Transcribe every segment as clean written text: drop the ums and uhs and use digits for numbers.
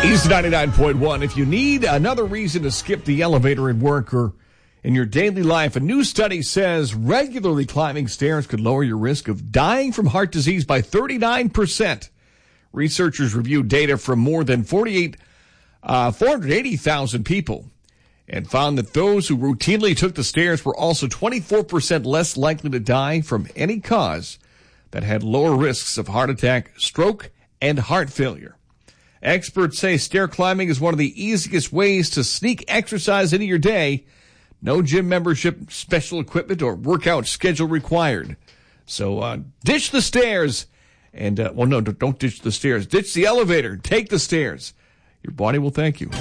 East 99.1. If you need another reason to skip the elevator at work or in your daily life, a new study says regularly climbing stairs could lower your risk of dying from heart disease by 39%. Researchers reviewed data from more than 480,000 people and found that those who routinely took the stairs were also 24% less likely to die from any cause that had lower risks of heart attack, stroke, and heart failure. Experts say stair climbing is one of the easiest ways to sneak exercise into your day. No gym membership, special equipment, or workout schedule required. So ditch the stairs. And, no, don't ditch the stairs. Ditch the elevator. Take the stairs. Your body will thank you.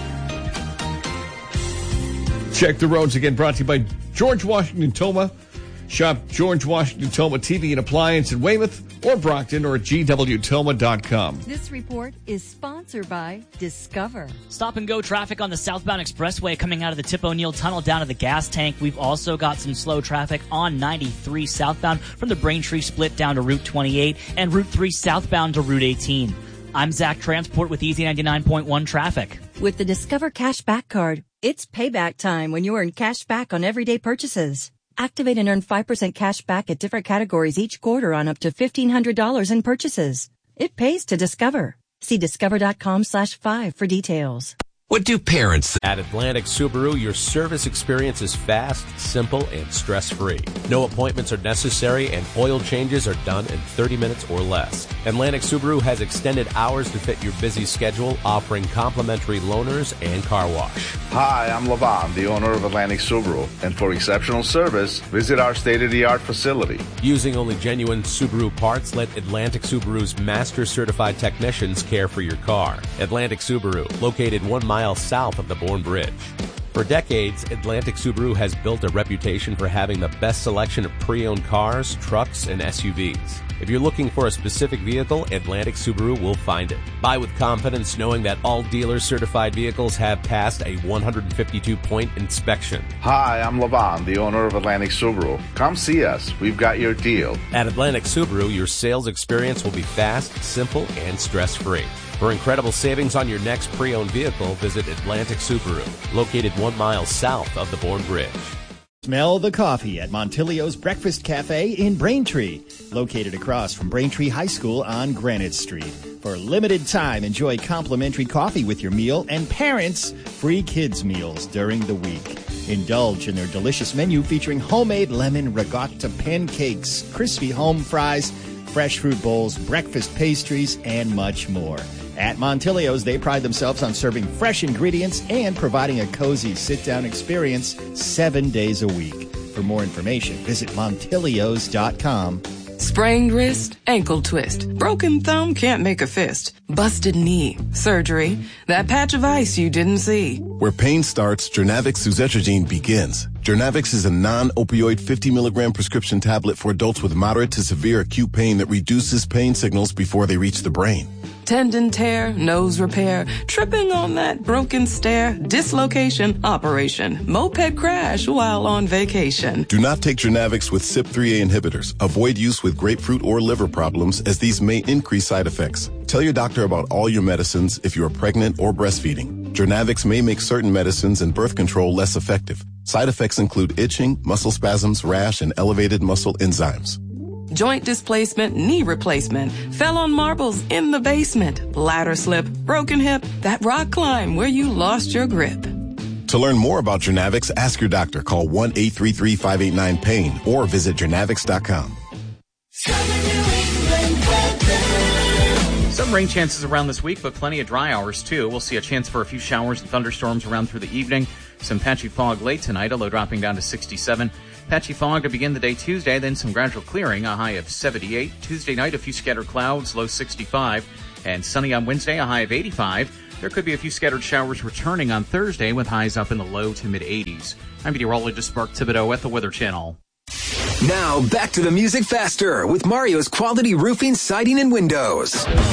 Check the roads again, brought to you by George Washington Toma. Shop George Washington Toma TV and Appliance in Weymouth or Brockton or at gwtoma.com. This report is sponsored by Discover. Stop and go traffic on the southbound expressway coming out of the Tip O'Neill Tunnel down to the gas tank. We've also got some slow traffic on 93 southbound from the Braintree split down to Route 28 and Route 3 southbound to Route 18. I'm Zach Transport with Easy 99.1 traffic. With the Discover Cashback Card, it's payback time when you earn cash back on everyday purchases. Activate and earn 5% cash back at different categories each quarter on up to $1,500 in purchases. It pays to Discover. See discover.com/5 for details. What do parents? At Atlantic Subaru, your service experience is fast, simple, and stress-free. No appointments are necessary, and oil changes are done in 30 minutes or less. Atlantic Subaru has extended hours to fit your busy schedule, offering complimentary loaners and car wash. Hi, I'm Lavan, the owner of Atlantic Subaru, and for exceptional service, visit our state-of-the-art facility. Using only genuine Subaru parts, let Atlantic Subaru's master-certified technicians care for your car. Atlantic Subaru, located 1 mile south of the Bourne Bridge. For decades, Atlantic Subaru has built a reputation for having the best selection of pre-owned cars, trucks, and SUVs. If you're looking for a specific vehicle, Atlantic Subaru will find it. Buy with confidence knowing that all dealer-certified vehicles have passed a 152-point inspection. Hi, I'm Lavan, the owner of Atlantic Subaru. Come see us. We've got your deal. At Atlantic Subaru, your sales experience will be fast, simple, and stress-free. For incredible savings on your next pre-owned vehicle, visit Atlantic Subaru, located 1 mile south of the Bourne Bridge. Smell the coffee at Montilio's Breakfast Cafe in Braintree, located across from Braintree High School on Granite Street. For a limited time, enjoy complimentary coffee with your meal and parents, free kids meals during the week. Indulge in their delicious menu featuring homemade lemon ricotta pancakes, crispy home fries, fresh fruit bowls, breakfast pastries, and much more. At Montilio's, they pride themselves on serving fresh ingredients and providing a cozy sit-down experience 7 days a week. For more information, visit Montilios.com. Sprained wrist, ankle twist, broken thumb, can't make a fist, busted knee, surgery, that patch of ice you didn't see. Where pain starts, Jernavix suzetrigine begins. Jernavix is a non-opioid 50-milligram prescription tablet for adults with moderate to severe acute pain that reduces pain signals before they reach the brain. Tendon tear, nose repair, tripping on that broken stair, dislocation, operation, moped crash while on vacation. Do not take Jernavix with CYP3A inhibitors. Avoid use with grapefruit or liver problems as these may increase side effects. Tell your doctor about all your medicines if you are pregnant or breastfeeding. Jernavix may make certain medicines and birth control less effective. Side effects include itching, muscle spasms, rash, and elevated muscle enzymes. Joint displacement, knee replacement, fell on marbles in the basement, ladder slip, broken hip, that rock climb where you lost your grip. To learn more about Jernavix, ask your doctor. Call 1-833-589-PAIN or visit Jernavix.com. Some rain chances around this week, but plenty of dry hours, too. We'll see a chance for a few showers and thunderstorms around through the evening. Some patchy fog late tonight, a low dropping down to 67. Patchy fog to begin the day Tuesday, then some gradual clearing, a high of 78. Tuesday night, a few scattered clouds, low 65. And sunny on Wednesday, a high of 85. There could be a few scattered showers returning on Thursday with highs up in the low to mid-80s. I'm meteorologist Mark Thibodeau at the Weather Channel. Now, back to the music faster with Mario's Quality Roofing, Siding, and Windows.